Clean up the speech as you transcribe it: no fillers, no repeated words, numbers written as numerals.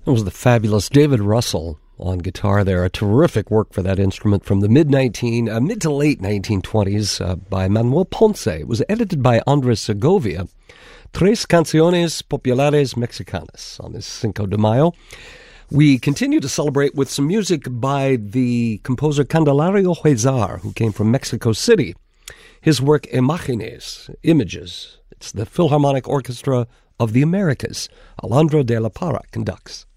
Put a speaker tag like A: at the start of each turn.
A: It was the fabulous David Russell on guitar there. A terrific work for that instrument from the mid to late 1920s by Manuel Ponce. It was edited by Andres Segovia. Tres Canciones Populares Mexicanas on this Cinco de Mayo. We continue to celebrate with some music by the composer Candelario Huizar, who came from Mexico City. His work Imágenes, Images. It's the Philharmonic Orchestra of the Americas. Alondra de la Parra conducts.